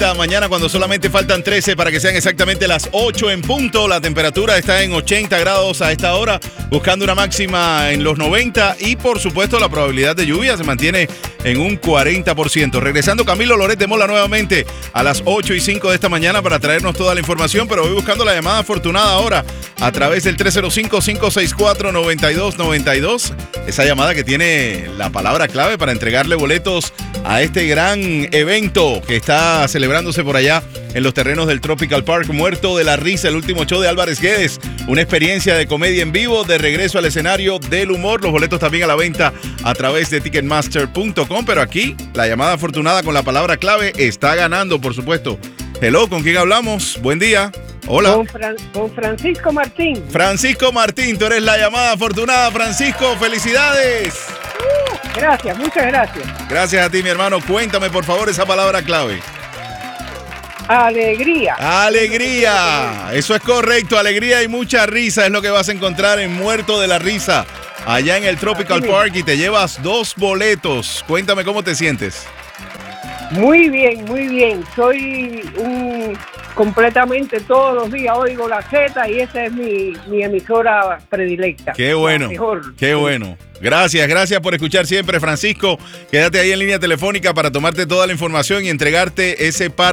esta mañana cuando solamente faltan 13 para que sean exactamente las 8 en punto. La temperatura está en 80 grados a esta hora, buscando una máxima en los 90 y por supuesto la probabilidad de lluvia se mantiene en un 40%. Regresando Camilo Loret de Mola nuevamente a las 8:05 de esta mañana para traernos toda la información, pero voy buscando la llamada afortunada ahora a través del 305-564-9292. Esa llamada que tiene la palabra clave para entregarle boletos a este gran evento que está celebrándose por allá en los terrenos del Tropical Park. Muerto de la Risa, el último show de Álvarez Guedes. Una experiencia de comedia en vivo, de regreso al escenario del humor. Los boletos también a la venta a través de Ticketmaster.com. Pero aquí, la llamada afortunada con la palabra clave está ganando, por supuesto. Hello, ¿con quién hablamos? Buen día. Hola. Con Francisco Martín. Francisco Martín, tú eres la llamada afortunada. Francisco, felicidades. Gracias, muchas gracias. Gracias a ti, mi hermano. Cuéntame, por favor, esa palabra clave. Alegría. Alegría. Eso es correcto. Alegría y mucha risa es lo que vas a encontrar en Muerto de la Risa, allá en el Tropical Park, y te llevas 2 boletos. Cuéntame cómo te sientes. Muy bien, muy bien. Soy completamente todos los días oigo la Z y esa es mi emisora predilecta. Qué bueno, qué bueno. Gracias por escuchar siempre, Francisco. Quédate ahí en línea telefónica para tomarte toda la información y entregarte ese par